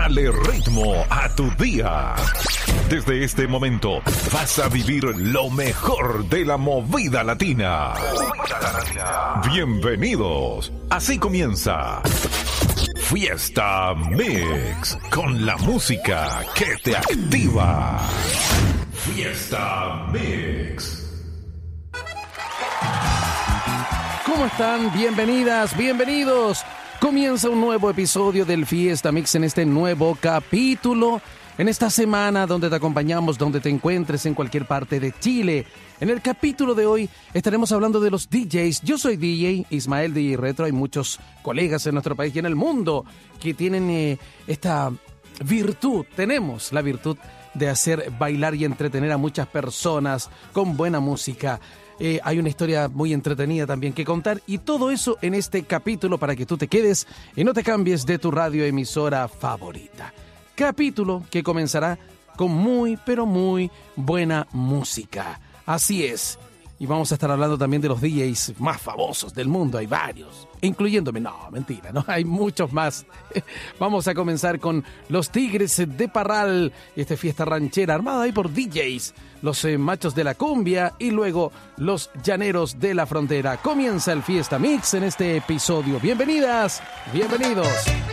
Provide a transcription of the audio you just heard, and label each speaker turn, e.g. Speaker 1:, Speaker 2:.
Speaker 1: Dale ritmo a tu día. Desde este momento vas a vivir lo mejor de la movida latina. Bienvenidos. Así comienza Fiesta Mix, con la música que te activa. Fiesta Mix.
Speaker 2: ¿Cómo están? Bienvenidas, bienvenidos. Comienza un nuevo episodio del Fiesta Mix en este nuevo capítulo. En esta semana donde te acompañamos, donde te encuentres en cualquier parte de Chile. En el capítulo de hoy estaremos hablando de los DJs. Yo soy DJ, Ismael DJ Retro. Hay muchos colegas en nuestro país y en el mundo que tienen esta virtud. Tenemos la virtud de hacer bailar y entretener a muchas personas con buena música. Hay una historia muy entretenida también que contar y todo eso en este capítulo para que tú te quedes y no te cambies de tu radioemisora favorita. Capítulo que comenzará con muy, pero muy buena música. Así es. Y vamos a estar hablando también de los DJs más famosos del mundo. Hay varios, incluyéndome. No, mentira, no, hay muchos más. Vamos a comenzar con los Tigres de Parral. Esta fiesta ranchera armada ahí por DJs. Los machos de la cumbia y luego los llaneros de la frontera. Comienza el Fiesta Mix en este episodio. Bienvenidas, bienvenidos.